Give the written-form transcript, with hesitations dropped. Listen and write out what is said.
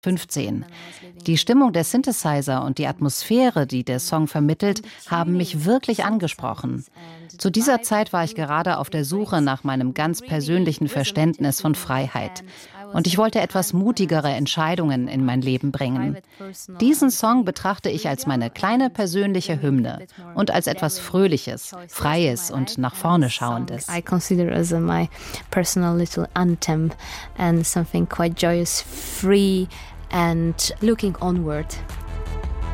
15. Die Stimmung der Synthesizer und die Atmosphäre, die der Song vermittelt, haben mich wirklich angesprochen. Zu dieser Zeit war ich gerade auf der Suche nach meinem ganz persönlichen Verständnis von Freiheit. Und ich wollte etwas mutigere Entscheidungen in mein Leben bringen. Diesen Song betrachte ich als meine kleine persönliche Hymne und als etwas Fröhliches, Freies und nach vorne Schauendes. I consider as my personal little anthem and something quite joyous, free and looking onward.